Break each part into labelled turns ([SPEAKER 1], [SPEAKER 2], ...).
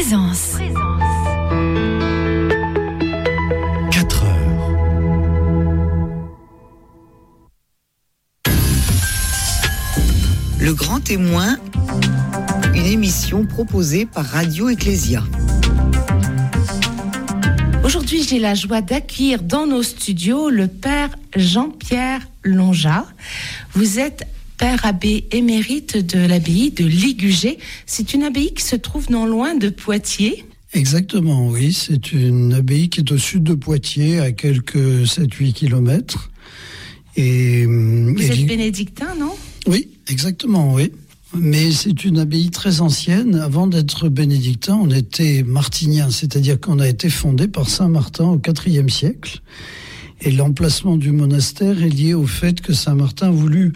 [SPEAKER 1] Présence.
[SPEAKER 2] 4 heures.
[SPEAKER 3] Le Grand Témoin, une émission proposée par Radio Ecclésia.
[SPEAKER 4] Aujourd'hui, j'ai la joie d'accueillir dans nos studios le père Jean-Pierre Longat. Vous êtes père abbé émérite de l'abbaye de Ligugé. C'est une abbaye qui se trouve non loin de Poitiers.
[SPEAKER 5] Exactement, oui. C'est une abbaye qui est au sud de Poitiers, à quelques 7-8 kilomètres.
[SPEAKER 4] Vous êtes bénédictin, non ?
[SPEAKER 5] Oui, exactement, oui. Mais c'est une abbaye très ancienne. Avant d'être bénédictin, on était martinien, c'est-à-dire qu'on a été fondé par Saint Martin au IVe siècle. Et l'emplacement du monastère est lié au fait que Saint Martin a voulu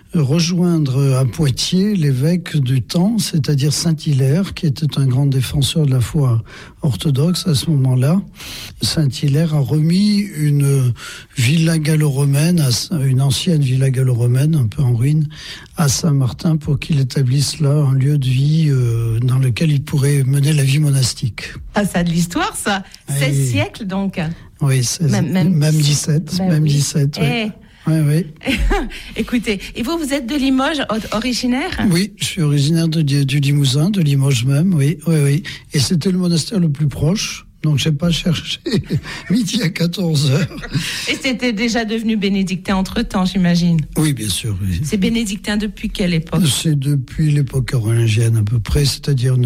[SPEAKER 5] rejoindre à Poitiers l'évêque du temps, c'est-à-dire Saint-Hilaire, qui était un grand défenseur de la foi orthodoxe à ce moment-là. Saint-Hilaire a remis une villa gallo-romaine, une ancienne villa gallo-romaine, un peu en ruine, à Saint-Martin pour qu'il établisse là un lieu de vie dans lequel il pourrait mener la vie monastique.
[SPEAKER 4] Ah, ça a de l'histoire, ça. 16 siècles, donc.
[SPEAKER 5] Oui, même 17.
[SPEAKER 4] Ben
[SPEAKER 5] même
[SPEAKER 4] oui.
[SPEAKER 5] 17, oui. Oui.
[SPEAKER 4] Écoutez, et vous êtes de Limoges, originaire ?
[SPEAKER 5] Oui, je suis originaire du Limousin, de Limoges même, oui. Et c'était le monastère le plus proche, donc je n'ai pas cherché midi à 14h.
[SPEAKER 4] Et c'était déjà devenu bénédictin entre-temps, j'imagine ?
[SPEAKER 5] Oui, bien sûr, oui.
[SPEAKER 4] C'est bénédictin depuis quelle époque ?
[SPEAKER 5] C'est depuis l'époque carolingienne à peu près, c'est-à-dire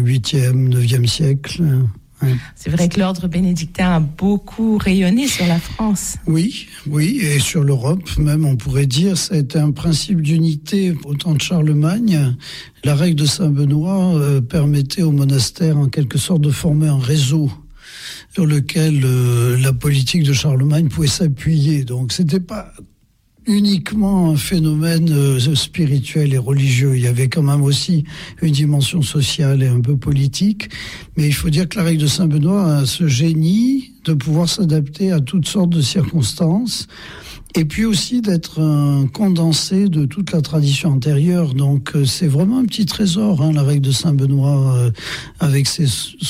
[SPEAKER 5] 8e, 9e siècle.
[SPEAKER 4] C'est vrai que l'ordre bénédictin a beaucoup rayonné sur la France.
[SPEAKER 5] Oui, et sur l'Europe même, on pourrait dire. Ça a été un principe d'unité au temps de Charlemagne. La règle de Saint-Benoît permettait au monastère, en quelque sorte, de former un réseau sur lequel la politique de Charlemagne pouvait s'appuyer. Donc, c'était pas uniquement un phénomène spirituel et religieux. Il y avait quand même aussi une dimension sociale et un peu politique. Mais il faut dire que la règle de Saint-Benoît a ce génie de pouvoir s'adapter à toutes sortes de circonstances et puis aussi d'être un condensé de toute la tradition antérieure. Donc c'est vraiment un petit trésor, la règle de Saint-Benoît, avec ses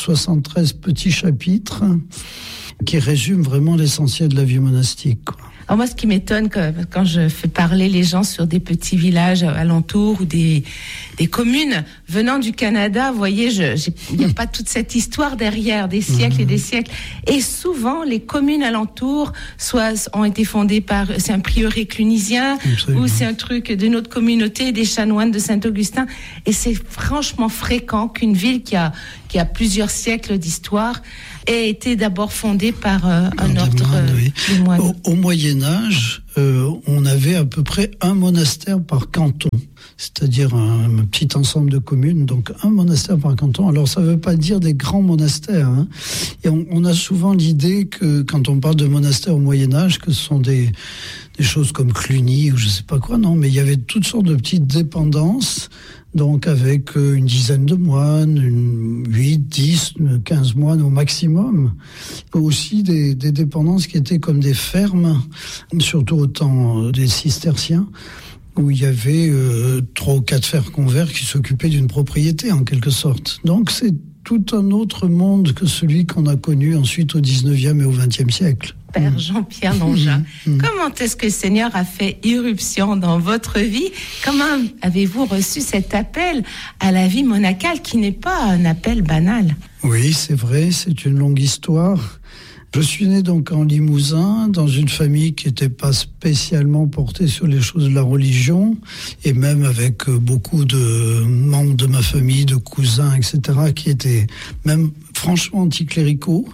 [SPEAKER 5] 73 petits chapitres qui résument vraiment l'essentiel de la vie monastique, quoi.
[SPEAKER 4] Alors moi, ce qui m'étonne quand je fais parler les gens sur des petits villages alentours ou des communes venant du Canada, vous voyez, il n'y a pas toute cette histoire derrière, des siècles et des siècles. Et souvent, les communes alentours ont été fondées c'est un prieuré clunisien. Absolument. Ou c'est un truc d'une autre communauté, des chanoines de Saint-Augustin. Et c'est franchement fréquent qu'une ville qui a plusieurs siècles d'histoire ait été d'abord fondée par un ordre de moines.
[SPEAKER 5] Au Moyen-Âge, on avait à peu près un monastère par canton, c'est-à-dire un petit ensemble de communes, donc un monastère par canton. Alors ça ne veut pas dire des grands monastères, Et on a souvent l'idée que quand on parle de monastères au Moyen-Âge, que ce sont des choses comme Cluny ou je ne sais pas quoi, non, mais il y avait toutes sortes de petites dépendances, donc avec une dizaine de moines, 8, 10, 15 moines au maximum. Aussi des dépendances qui étaient comme des fermes, surtout au temps des cisterciens, où il y avait 3 ou 4 frères convers qui s'occupaient d'une propriété en quelque sorte. Donc c'est tout un autre monde que celui qu'on a connu ensuite au 19e et au 20e siècle.
[SPEAKER 4] Père Jean-Pierre Longat, comment est-ce que le Seigneur a fait irruption dans votre vie ? Comment avez-vous reçu cet appel à la vie monacale qui n'est pas un appel banal ?
[SPEAKER 5] Oui, c'est vrai, c'est une longue histoire. Je suis né donc en Limousin, dans une famille qui n'était pas spécialement portée sur les choses de la religion, et même avec beaucoup de membres de ma famille, de cousins, etc., qui étaient même franchement anticléricaux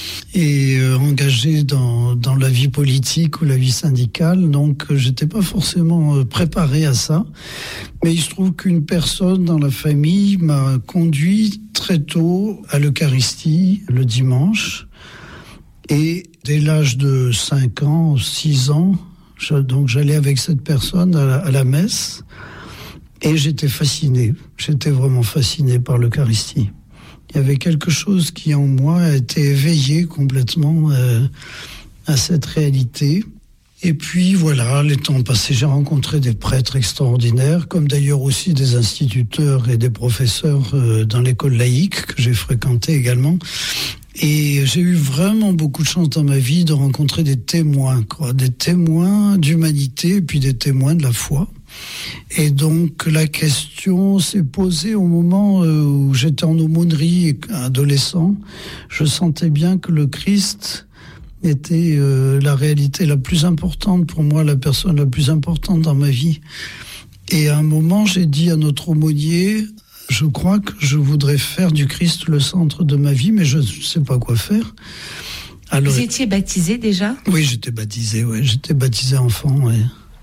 [SPEAKER 5] et engagés dans la vie politique ou la vie syndicale. Donc j'étais pas forcément préparé à ça, mais il se trouve qu'une personne dans la famille m'a conduit très tôt à l'Eucharistie le dimanche. Et dès l'âge de 5 ans, 6 ans, donc j'allais avec cette personne à la messe et j'étais fasciné. J'étais vraiment fasciné par l'Eucharistie. Il y avait quelque chose qui en moi a été éveillé complètement à cette réalité. Et puis voilà, les temps passés, j'ai rencontré des prêtres extraordinaires, comme d'ailleurs aussi des instituteurs et des professeurs dans l'école laïque que j'ai fréquentée également. Et j'ai eu vraiment beaucoup de chance dans ma vie de rencontrer des témoins, des témoins d'humanité et puis des témoins de la foi. Et donc la question s'est posée au moment où j'étais en aumônerie, adolescent. Je sentais bien que le Christ était la réalité la plus importante pour moi, la personne la plus importante dans ma vie. Et à un moment, j'ai dit à notre aumônier, je crois que je voudrais faire du Christ le centre de ma vie, mais je ne sais pas quoi faire. Alors,
[SPEAKER 4] vous étiez baptisé déjà ?
[SPEAKER 5] Oui, j'étais baptisé enfant, ouais.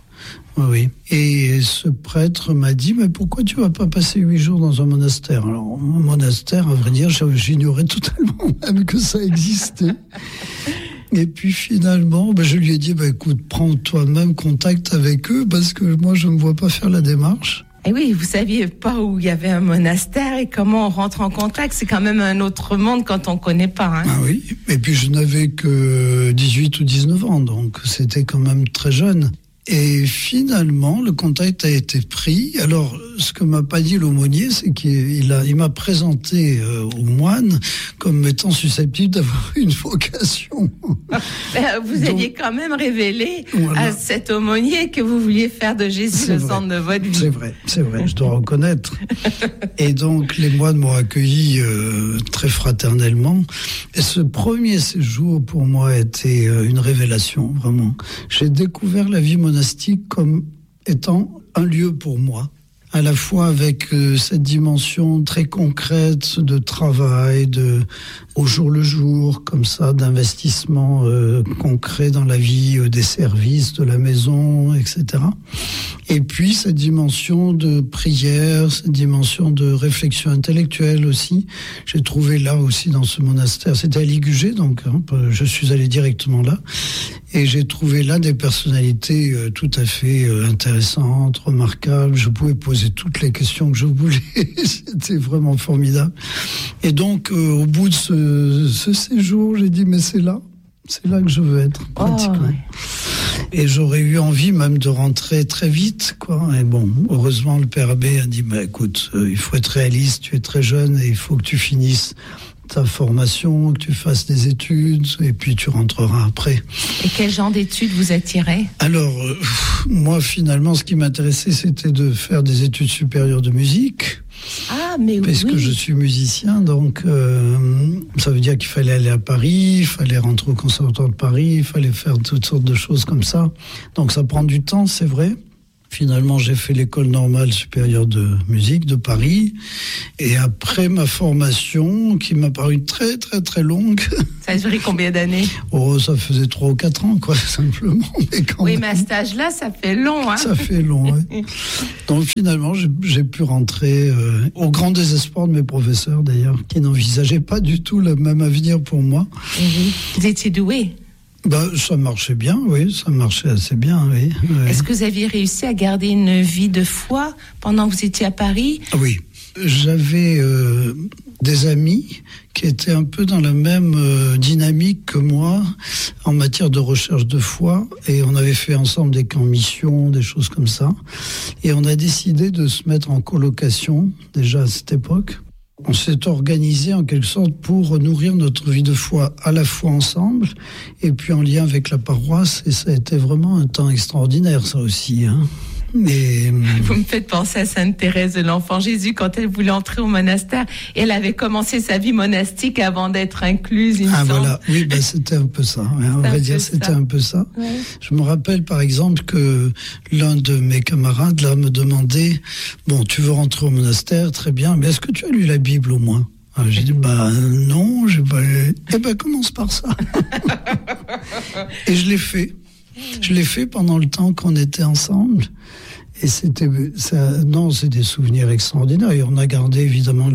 [SPEAKER 5] Oui. Et ce prêtre m'a dit, mais pourquoi tu vas pas passer 8 jours dans un monastère ? Alors, un monastère, à vrai dire, j'ignorais totalement même que ça existait. Et puis finalement, je lui ai dit, écoute, prends toi-même contact avec eux, parce que moi, je ne me vois pas faire la démarche.
[SPEAKER 4] Et oui, vous saviez pas où il y avait un monastère et comment on rentre en contact. C'est quand même un autre monde quand on connaît pas. Hein.
[SPEAKER 5] Ah oui, et puis je n'avais que 18 ou 19 ans, donc c'était quand même très jeune. Et finalement, le contact a été pris. Alors, ce que m'a pas dit l'aumônier, c'est qu'il m'a présenté au moine comme étant susceptible d'avoir une vocation.
[SPEAKER 4] Vous aviez quand même révélé à cet aumônier que vous vouliez faire de Jésus le centre de votre vie.
[SPEAKER 5] C'est vrai, je dois reconnaître. Et donc, les moines m'ont accueilli très fraternellement. Et ce premier séjour, pour moi, a été une révélation, vraiment. J'ai découvert la vie monastique comme étant un lieu pour moi, à la fois avec cette dimension très concrète de travail, au jour le jour, comme ça, d'investissement concret dans la vie, des services, de la maison, etc. Et puis cette dimension de prière, cette dimension de réflexion intellectuelle aussi. J'ai trouvé là aussi dans ce monastère, c'était à Ligugé, donc je suis allé directement là. Et j'ai trouvé là des personnalités tout à fait intéressantes, remarquables. Je pouvais poser toutes les questions que je voulais. C'était vraiment formidable. Et donc, au bout de ce séjour, j'ai dit, mais c'est là que je veux être, pratiquement. Oh, ouais. Et j'aurais eu envie même de rentrer très vite, quoi. Et bon, heureusement, le père abbé a dit, écoute, il faut être réaliste, tu es très jeune et il faut que tu finisses ta formation, que tu fasses des études, et puis tu rentreras après.
[SPEAKER 4] Et quel genre d'études vous attirait ? Alors,
[SPEAKER 5] moi, finalement, ce qui m'intéressait, c'était de faire des études supérieures de musique.
[SPEAKER 4] Ah, mais
[SPEAKER 5] parce que je suis musicien, donc ça veut dire qu'il fallait aller à Paris, il fallait rentrer au Conservatoire de Paris, il fallait faire toutes sortes de choses comme ça. Donc ça prend du temps, c'est vrai. Finalement, j'ai fait l'école normale supérieure de musique de Paris. Et après ma formation, qui m'a paru très, très, très longue.
[SPEAKER 4] Ça a duré combien d'années ?
[SPEAKER 5] Ça faisait 3 ou 4 ans, quoi, simplement.
[SPEAKER 4] Mais à cet âge-là, ça fait long, hein ?
[SPEAKER 5] Ça fait long, oui. Donc finalement, j'ai pu rentrer au grand désespoir de mes professeurs, d'ailleurs, qui n'envisageaient pas du tout le même avenir pour moi.
[SPEAKER 4] Vous étiez doué ?
[SPEAKER 5] Ça marchait bien, oui, ça marchait assez bien, oui.
[SPEAKER 4] Est-ce que vous aviez réussi à garder une vie de foi pendant que vous étiez à Paris ?
[SPEAKER 5] Oui, j'avais des amis qui étaient un peu dans la même dynamique que moi en matière de recherche de foi, et on avait fait ensemble des camps mission, des choses comme ça, et on a décidé de se mettre en colocation déjà à cette époque. On s'est organisé en quelque sorte pour nourrir notre vie de foi à la fois ensemble et puis en lien avec la paroisse, et ça a été vraiment un temps extraordinaire, ça aussi, hein. Et...
[SPEAKER 4] Vous me faites penser à Sainte Thérèse de l'Enfant Jésus quand elle voulait entrer au monastère, et elle avait commencé sa vie monastique avant d'être incluse, il me semble.
[SPEAKER 5] Voilà, oui, c'était un peu ça. On va dire, c'était un peu ça. Ouais. Je me rappelle par exemple que l'un de mes camarades là me demandait, tu veux rentrer au monastère, très bien, mais est-ce que tu as lu la Bible au moins ? Alors, j'ai dit, non, j'ai pas lu. Commence par ça. Et je l'ai fait. Je l'ai fait pendant le temps qu'on était ensemble, et c'est des souvenirs extraordinaires, et on a gardé évidemment le lien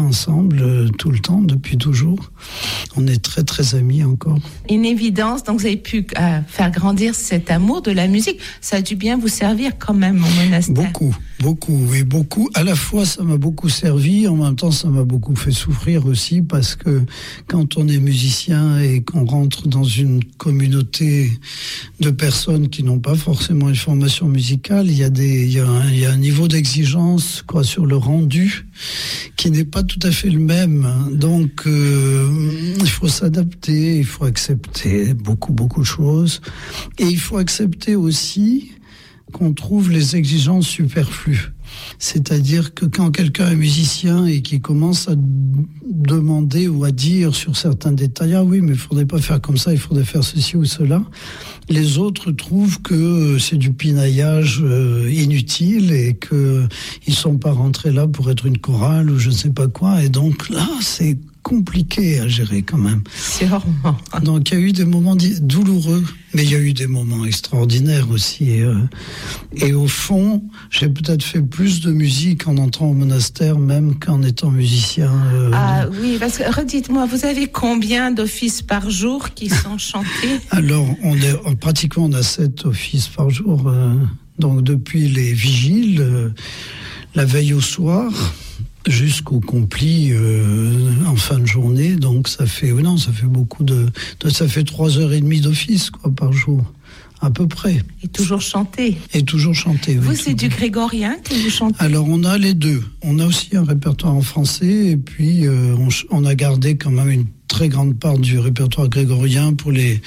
[SPEAKER 5] ensemble tout le temps, depuis toujours. On est très très amis encore.
[SPEAKER 4] Une évidence, donc vous avez pu faire grandir cet amour de la musique. Ça a dû bien vous servir quand même au monastère. Beaucoup. À la fois, ça m'a beaucoup servi, en même temps, ça m'a beaucoup fait souffrir aussi, parce que quand on est musicien et qu'on rentre dans une communauté de personnes qui n'ont pas forcément une formation musicale, il y a un niveau d'exigence sur le rendu qui n'est pas tout à fait le même. Donc, il faut s'adapter, il faut accepter beaucoup de choses. Et il faut accepter aussi qu'on trouve les exigences superflues. C'est-à-dire que quand quelqu'un est musicien et qui commence à demander ou à dire sur certains détails, ah oui, mais il ne faudrait pas faire comme ça, il faudrait faire ceci ou cela, les autres trouvent que c'est du pinaillage inutile et qu'ils ne sont pas rentrés là pour être une chorale ou je ne sais pas quoi. Et donc là, c'est compliqué à gérer quand même. Sûrement.
[SPEAKER 5] Donc il y a eu des moments douloureux, mais il y a eu des moments extraordinaires aussi. Et au fond, j'ai peut-être fait plus de musique en entrant au monastère même qu'en étant musicien.
[SPEAKER 4] Ah oui, parce que redites-moi, vous avez combien d'offices par jour qui sont chantés?
[SPEAKER 5] Alors, pratiquement on a 7 offices par jour. Donc depuis les vigiles, la veille au soir, jusqu'au complis en fin de journée. Donc ça fait beaucoup ça fait 3h30 d'office par jour, à peu près.
[SPEAKER 4] Et toujours chanter.
[SPEAKER 5] Vous,
[SPEAKER 4] c'est du grégorien que vous chantez?
[SPEAKER 5] Alors on a les deux. On a aussi un répertoire en français et puis on a gardé quand même une très grande part du répertoire grégorien pour les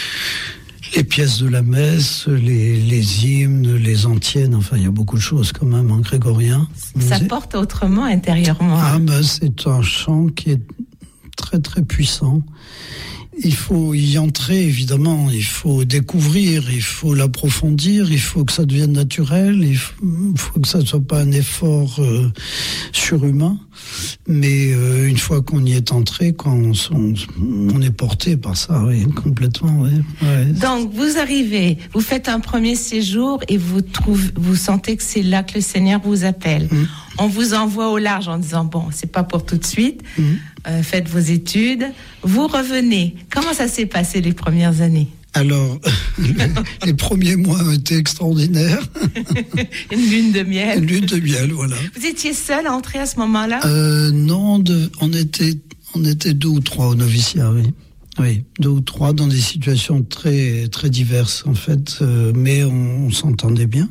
[SPEAKER 5] pièces de la messe, les hymnes, les antiennes, enfin il y a beaucoup de choses quand même en grégorien.
[SPEAKER 4] Ça porte autrement intérieurement.
[SPEAKER 5] C'est un chant qui est très très puissant. Il faut y entrer évidemment, il faut découvrir, il faut l'approfondir, il faut que ça devienne naturel, il faut que ça ne soit pas un effort surhumain. Mais une fois qu'on y est entré, on est porté par ça, oui, complètement. Oui. Ouais.
[SPEAKER 4] Donc vous arrivez, vous faites un premier séjour et vous sentez que c'est là que le Seigneur vous appelle. On vous envoie au large en disant bon, c'est pas pour tout de suite. Faites vos études. Vous revenez. Comment ça s'est passé les premières années?
[SPEAKER 5] Alors, les premiers mois ont été extraordinaires.
[SPEAKER 4] Une lune de miel.
[SPEAKER 5] Une lune de miel, voilà.
[SPEAKER 4] Vous étiez seul à entrer à ce moment-là?
[SPEAKER 5] Non, on était 2 ou 3 au noviciat, oui. Oui, 2 ou 3 dans des situations très, très diverses, en fait. Mais on s'entendait bien.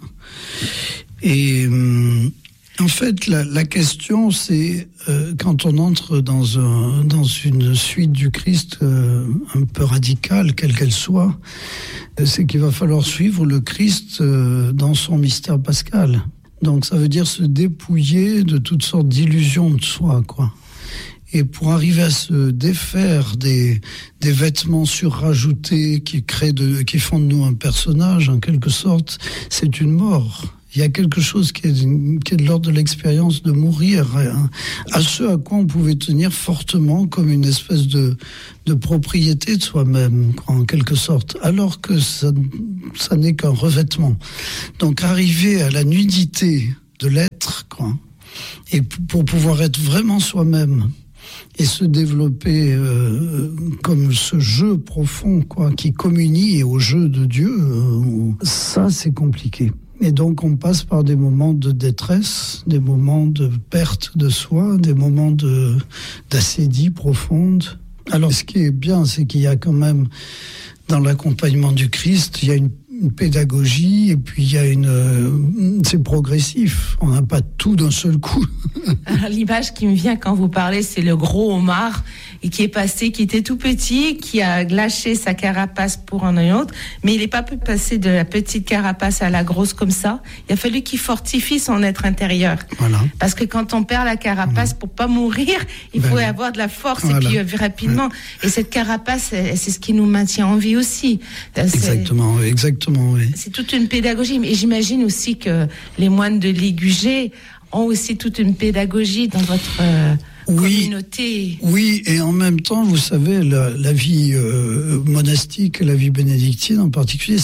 [SPEAKER 5] Et en fait, la question, c'est quand on entre dans une suite du Christ un peu radicale, quelle qu'elle soit, c'est qu'il va falloir suivre le Christ dans son mystère pascal. Donc ça veut dire se dépouiller de toutes sortes d'illusions de soi, quoi. Et pour arriver à se défaire des vêtements surrajoutés qui font de nous un personnage, en quelque sorte, c'est une mort. Il y a quelque chose qui est de l'ordre de l'expérience de mourir, à ce à quoi on pouvait tenir fortement comme une espèce de propriété de soi-même, en quelque sorte, alors que ça n'est qu'un revêtement. Donc arriver à la nudité de l'être, quoi, et pour pouvoir être vraiment soi-même et se développer comme ce jeu profond, quoi, qui communie au jeu de Dieu, ça c'est compliqué. Et donc on passe par des moments de détresse, des moments de perte de soi, des moments d'acédie profonde. Alors ce qui est bien, c'est qu'il y a quand même, dans l'accompagnement du Christ, il y a une pédagogie et puis il y a c'est progressif. On n'a pas tout d'un seul coup.
[SPEAKER 4] Alors, l'image qui me vient quand vous parlez, c'est le gros homard et qui était tout petit, qui a lâché sa carapace pour en un autre, mais il n'est pas pu passer de la petite carapace à la grosse comme ça. Il a fallu qu'il fortifie son être intérieur. Voilà. Parce que quand on perd la carapace, pour pas mourir, il faut avoir de la force et puis rapidement. Et cette carapace, c'est ce qui nous maintient en vie aussi.
[SPEAKER 5] Exactement. Oui.
[SPEAKER 4] C'est toute une pédagogie, mais j'imagine aussi que les moines de l'Igugé ont aussi toute une pédagogie dans votre communauté.
[SPEAKER 5] Oui, et en même temps, vous savez, la vie monastique, la vie bénédictine en particulier,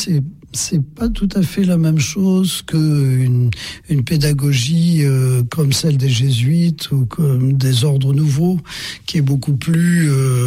[SPEAKER 5] c'est pas tout à fait la même chose qu'une pédagogie comme celle des jésuites ou comme des ordres nouveaux, qui est beaucoup plus,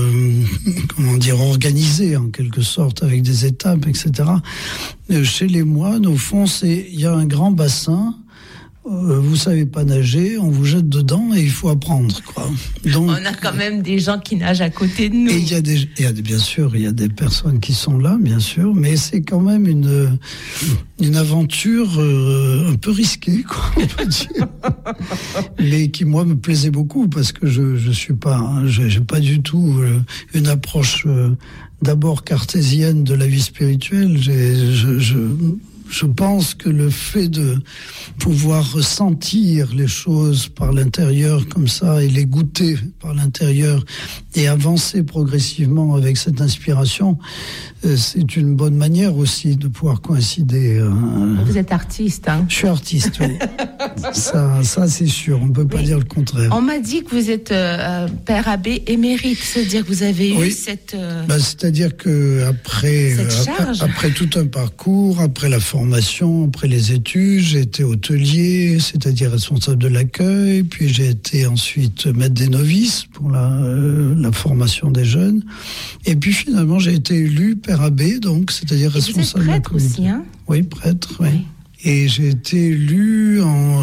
[SPEAKER 5] organisée en quelque sorte, avec des étapes, etc. Chez les moines, au fond, il y a un grand bassin. Vous savez pas nager, on vous jette dedans et il faut apprendre, quoi. Donc,
[SPEAKER 4] on a quand même des gens qui nagent à côté de nous.
[SPEAKER 5] Et bien sûr, il y a des personnes qui sont là, bien sûr, mais c'est quand même une aventure un peu risquée, quoi, on peut dire. Mais qui, moi, me plaisait beaucoup parce que je suis pas, j'ai pas du tout une approche d'abord cartésienne de la vie spirituelle. Je pense que le fait de pouvoir ressentir les choses par l'intérieur comme ça et les goûter par l'intérieur et avancer progressivement avec cette inspiration, c'est une bonne manière aussi de pouvoir coïncider.
[SPEAKER 4] Vous êtes artiste, hein?
[SPEAKER 5] Je suis artiste, oui. ça c'est sûr, on ne peut pas dire le contraire.
[SPEAKER 4] On m'a dit que vous êtes père abbé émérite, c'est-à-dire que vous avez eu cette...
[SPEAKER 5] c'est-à-dire que après tout un parcours, après la formation, après les études, j'ai été hôtelier, c'est-à-dire responsable de l'accueil, puis j'ai été ensuite maître des novices pour la formation des jeunes, et puis finalement j'ai été élu père abbé, donc c'est-à-dire responsable de la communauté.
[SPEAKER 4] Aussi, hein?
[SPEAKER 5] Oui, prêtre, oui. Et j'ai été élu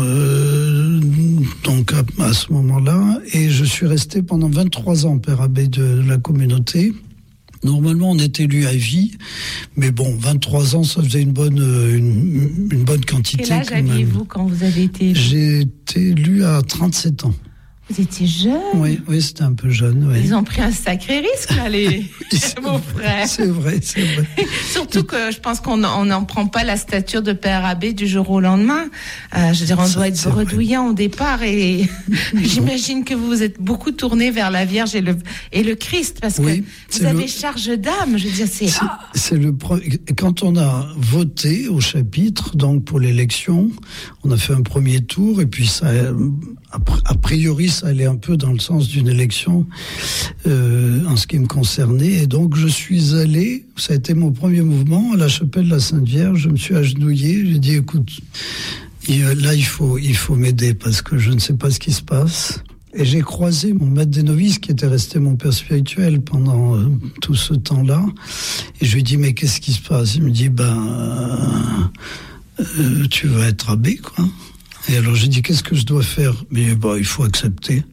[SPEAKER 5] donc à ce moment-là, et je suis resté pendant 23 ans père abbé de la communauté. Normalement, on est élu à vie, mais bon, 23 ans, ça faisait une bonne quantité.
[SPEAKER 4] Quel âge aviez-vous quand vous avez été élu?
[SPEAKER 5] J'ai été élu à 37 ans.
[SPEAKER 4] Vous étiez jeune?
[SPEAKER 5] Oui, c'était un peu jeune. Oui.
[SPEAKER 4] Ils ont pris un sacré risque, là, vos frères.
[SPEAKER 5] C'est vrai.
[SPEAKER 4] Surtout que je pense qu'on n'en prend pas la stature de père abbé du jour au lendemain. Je veux dire, on doit être bredouillant au départ, et j'imagine que vous vous êtes beaucoup tourné vers la Vierge et le Christ, parce que vous avez charge d'âme. Je veux dire,
[SPEAKER 5] c'est le quand on a voté au chapitre, donc pour l'élection, on a fait un premier tour, et puis ça, a priori, ça allait un peu dans le sens d'une élection en ce qui me concernait. Et donc, je suis allé, ça a été mon premier mouvement, à la chapelle de la Sainte Vierge. Je me suis agenouillé, j'ai dit, écoute, là, il faut m'aider parce que je ne sais pas ce qui se passe. Et j'ai croisé mon maître des novices qui était resté mon père spirituel pendant tout ce temps-là. Et je lui ai dit, mais qu'est-ce qui se passe? Il me dit, tu vas être abbé, quoi. Et alors j'ai dit, qu'est-ce que je dois faire? Mais il faut accepter.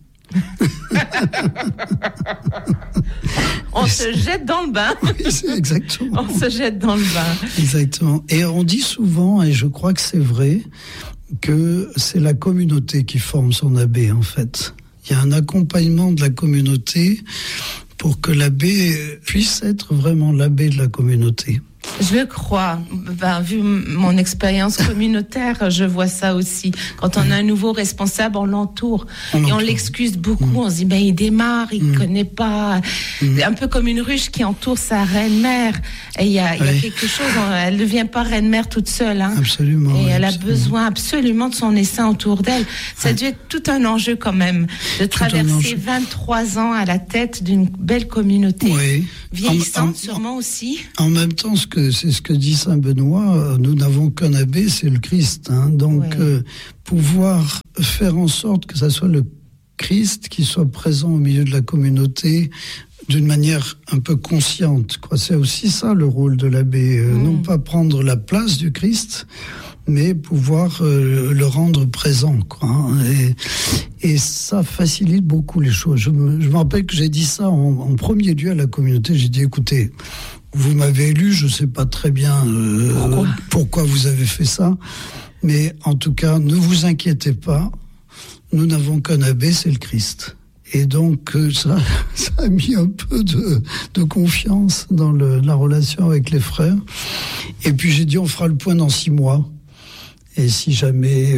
[SPEAKER 4] On se jette dans le bain.
[SPEAKER 5] Oui, c'est exactement.
[SPEAKER 4] On se jette dans le bain.
[SPEAKER 5] Exactement. Et on dit souvent, et je crois que c'est vrai, que c'est la communauté qui forme son abbé, en fait. Il y a un accompagnement de la communauté pour que l'abbé puisse être vraiment l'abbé de la communauté.
[SPEAKER 4] Je le crois. Vu mon expérience communautaire, je vois ça aussi. Quand on a un nouveau responsable, on l'entoure. Et on l'excuse beaucoup. On se dit, il démarre, il ne connaît pas. Un peu comme une ruche qui entoure sa reine-mère. Et il y a quelque chose, elle ne devient pas reine-mère toute seule. Hein.
[SPEAKER 5] Absolument.
[SPEAKER 4] Et elle a besoin absolument de son essaim autour d'elle. Ça a dû être tout un enjeu quand même, de traverser 23 ans à la tête d'une belle communauté.
[SPEAKER 5] Oui.
[SPEAKER 4] Vieillissante sûrement aussi.
[SPEAKER 5] En même temps, c'est ce que dit Saint Benoît, nous n'avons qu'un abbé, c'est le Christ. Hein. Donc, pouvoir faire en sorte que ça soit le Christ qui soit présent au milieu de la communauté d'une manière un peu consciente, quoi. C'est aussi ça le rôle de l'abbé, non pas prendre la place du Christ, mais pouvoir le rendre présent, quoi. Hein. Et ça facilite beaucoup les choses. Je me rappelle que j'ai dit ça en premier lieu à la communauté. J'ai dit, écoutez, vous m'avez élu, je ne sais pas très bien pourquoi vous avez fait ça, mais en tout cas, ne vous inquiétez pas, nous n'avons qu'un abbé, c'est le Christ. Et donc, ça a mis un peu de confiance dans la relation avec les frères. Et puis j'ai dit, on fera le point dans 6 mois. Et si jamais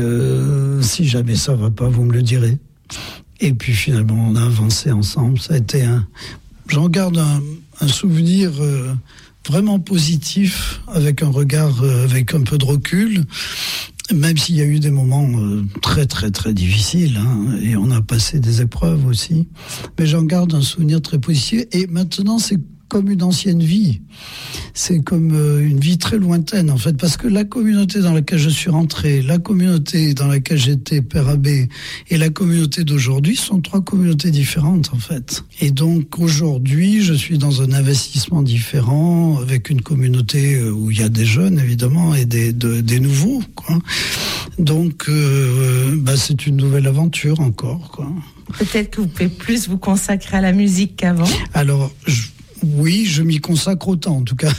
[SPEAKER 5] ça va pas, vous me le direz. Et puis finalement, on a avancé ensemble. Ça a été j'en garde un souvenir vraiment positif, avec un regard, avec un peu de recul, même s'il y a eu des moments très très très difficiles, hein, et on a passé des épreuves aussi. Mais j'en garde un souvenir très positif. Et maintenant, c'est comme une ancienne vie. C'est comme une vie très lointaine, en fait, parce que la communauté dans laquelle je suis rentré, la communauté dans laquelle j'étais père abbé et la communauté d'aujourd'hui sont 3 communautés différentes, en fait. Et donc, aujourd'hui, je suis dans un investissement différent, avec une communauté où il y a des jeunes, évidemment, et des nouveaux, quoi. Donc, c'est une nouvelle aventure encore, quoi.
[SPEAKER 4] Peut-être que vous pouvez plus vous consacrer à la musique qu'avant.
[SPEAKER 5] Alors, oui, je m'y consacre autant, en tout cas.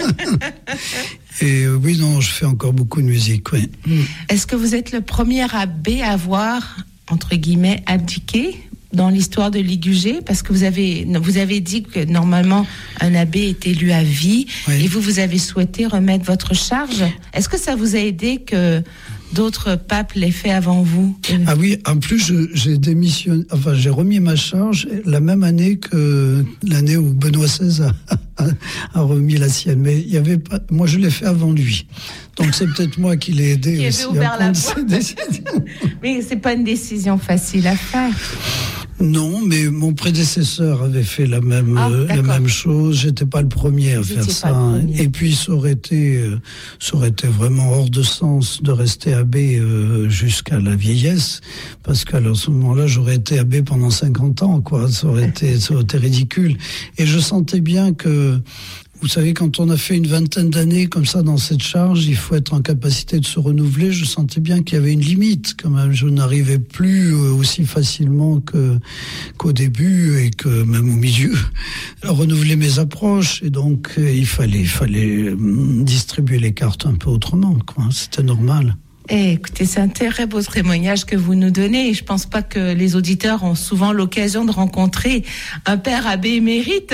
[SPEAKER 5] Et oui, non, je fais encore beaucoup de musique, oui.
[SPEAKER 4] Est-ce que vous êtes le premier abbé à avoir, entre guillemets, abdiqué dans l'histoire de Ligugé? Parce que vous avez dit que normalement, un abbé est élu à vie, oui. Et vous avez souhaité remettre votre charge. Est-ce que ça vous a aidé que d'autres papes l'aient fait avant vous?
[SPEAKER 5] Ah oui, en plus, j'ai démissionné, j'ai remis ma charge la même année que l'année où Benoît XVI a remis la sienne. Mais il y avait pas, moi je l'ai fait avant lui. Donc c'est peut-être moi qui l'ai aidé
[SPEAKER 4] qui
[SPEAKER 5] aussi
[SPEAKER 4] avait ouvert
[SPEAKER 5] à prendre cette
[SPEAKER 4] décision. Mais c'est pas une décision facile à faire.
[SPEAKER 5] Non, mais mon prédécesseur avait fait la même chose. J'étais pas le premier à faire ça. Et puis ça aurait été vraiment hors de sens de rester abbé jusqu'à la vieillesse, parce qu'à ce moment-là, j'aurais été abbé pendant 50 ans, quoi. Ça aurait été ridicule. Et je sentais bien que, vous savez, quand on a fait une vingtaine d'années comme ça dans cette charge, il faut être en capacité de se renouveler. Je sentais bien qu'il y avait une limite quand même. Je n'arrivais plus aussi facilement qu'au début et que même au milieu à renouveler mes approches. Et donc il fallait distribuer les cartes un peu autrement, quoi. C'était normal.
[SPEAKER 4] Écoutez, c'est un très beau témoignage que vous nous donnez. Et je pense pas que les auditeurs ont souvent l'occasion de rencontrer un père abbé émérite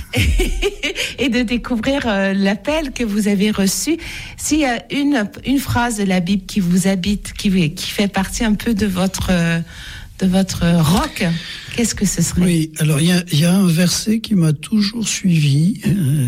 [SPEAKER 4] et de découvrir l'appel que vous avez reçu. S'il y a une phrase de la Bible qui vous habite, qui fait partie un peu de votre rock, qu'est-ce que ce serait? Oui,
[SPEAKER 5] alors il y a un verset qui m'a toujours suivi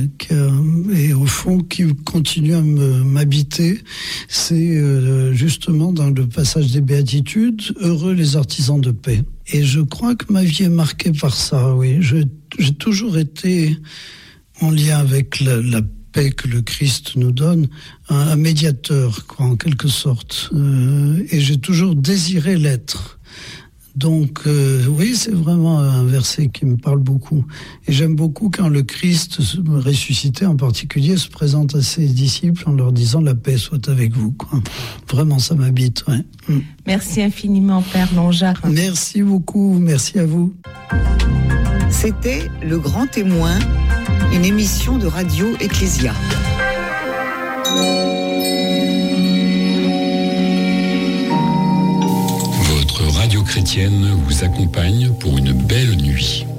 [SPEAKER 5] et au fond qui continue à m'habiter. C'est justement dans le passage des Béatitudes, heureux les artisans de paix. Et je crois que ma vie est marquée par ça. Oui, j'ai toujours été en lien avec la paix que le Christ nous donne, un médiateur, quoi, en quelque sorte. Et j'ai toujours désiré l'être. Donc oui, c'est vraiment un verset qui me parle beaucoup. Et j'aime beaucoup quand le Christ ressuscité en particulier se présente à ses disciples en leur disant « La paix soit avec vous ». Vraiment, ça m'habite. Ouais.
[SPEAKER 4] Merci infiniment, Père Longard.
[SPEAKER 5] Merci beaucoup, merci à vous.
[SPEAKER 3] C'était Le Grand Témoin, une émission de Radio Ecclésia.
[SPEAKER 2] Radio chrétienne vous accompagne pour une belle nuit.